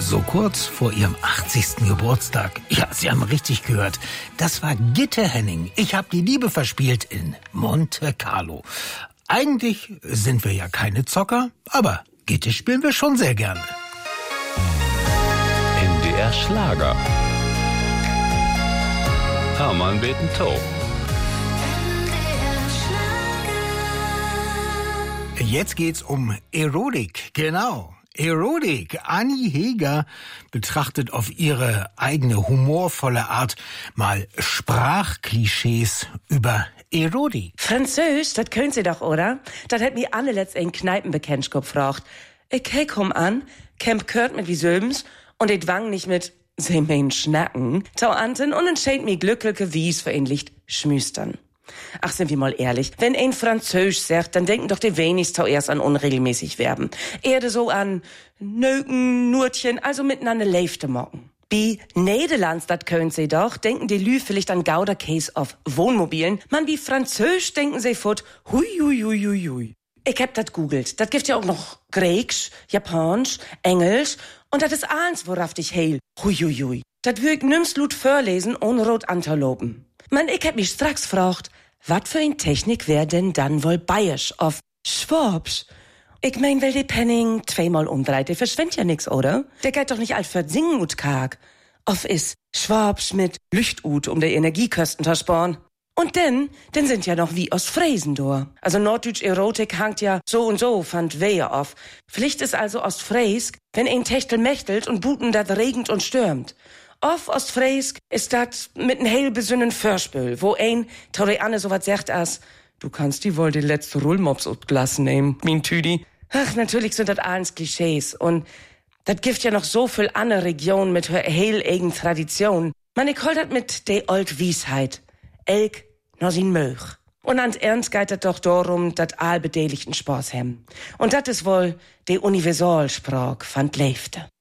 So kurz vor ihrem 80. Geburtstag. Ja, Sie haben richtig gehört. Das war Gitte Henning. Ich habe die Liebe verspielt in Monte Carlo. Eigentlich sind wir ja keine Zocker, aber Gitte spielen wir schon sehr gerne. NDR Schlager. Hermann Betentow. Jetzt geht's um Erotik, genau. Erotik. Annie Heger betrachtet auf ihre eigene humorvolle Art mal Sprachklischees über Erotik. Französisch, das können Sie doch, oder? Das hat mir Anne letzt in Kneipenbekennschap gefragt. Ich komm an, Camp Kurt mit wie Söbens und ich wang nicht mit Sie mein Schnacken. Tau Anten und entscheid mir glückliche Wies für ein Licht schmüstern. Ach, sind wir mal ehrlich, wenn ein Französisch sagt, dann denken doch die wenigsten erst an unregelmäßig Verben. Eher so an Nöken, Nurtchen, also miteinander leifte mocken. Wie Nederlands, dat können sie doch, denken die Lü vielleicht an Gouda-Case auf Wohnmobilen. Man, wie Französisch denken sie fort, hui, hui, hui, hui, hui. Ich hab dat googelt. Dat gibt ja auch noch Griechisch, Japanisch, Englisch und dat ist eins, worauf dich heil. Hui, hui, hui. Dat würd ich nimmst Lut vorlesen ohne rot Antelopen. Man, ich hab mich straks gefragt, wat für ein Technik wär denn dann wohl bayerisch auf Schwabsch? Ich mein, weil die Penning zweimal umdreht, der verschwindet ja nix, oder? Der geht doch nicht alt für singen ut karg. Auf is Schwabsch mit Lüchtut, um der Energiekosten zu sparen. Und denn sind ja noch wie aus Fräsen da. Also Norddeutsch Erotik hangt ja so und so, fand Wehe auf. Pflicht ist also Ostfräsk, wenn ein Techtel mächtelt und Buten dat regend und stürmt. Auf Ostfräsk ist dat mit n heil besünnen Förspül, wo ein Torianne so wat sagt as, du kannst die wohl die letzte Rullmops ut Glas nehmen, min Tüdi. Ach, natürlich sind dat alles Klischees und dat gibt ja noch so viel andere Regionen mit her heil eigen Tradition. Man, ich hol dat mit de old Wiesheit. Elk no sin Möch. Und an Ernst geht het doch darum, dat allbedeligten Spaß hem. Und dat is wohl de Universalsprach van Leefte.